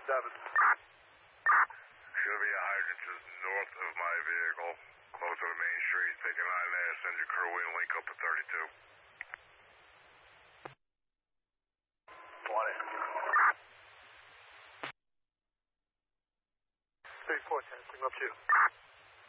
Should be a hydrant just north of my vehicle, close to the main street. Take a 9 there, send your crew in, link up at 32. 20. 3410, signal 2.